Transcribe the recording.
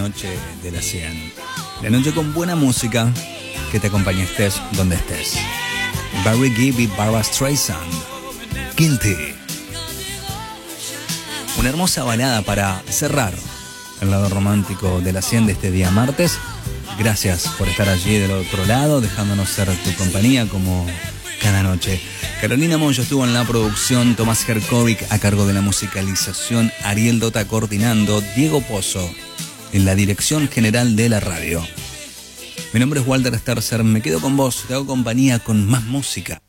noche de la 100. La noche con buena música que te acompañe estés donde estés. Barry Gibb y Barbra Streisand, Guilty. Una hermosa balada para cerrar el lado romántico de la 100 de este día martes. Gracias por estar allí del otro lado, dejándonos ser tu compañía como cada noche. Carolina Moncho estuvo en la producción, Tomás Herkovic a cargo de la musicalización, Ariel Dota coordinando, Diego Pozo en la dirección general de la radio. Mi nombre es Walter Sterzer, me quedo con vos, te hago compañía con más música.